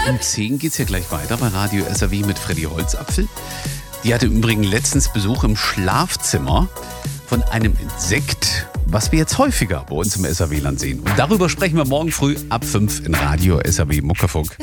Um 10 geht es ja gleich weiter bei Radio SAW mit Freddy Holzapfel. Die hatte im Übrigen letztens Besuch im Schlafzimmer von einem Insekt, was wir jetzt häufiger bei uns im SAW-Land sehen. Und darüber sprechen wir morgen früh ab 5 in Radio SAW Muckerfunk.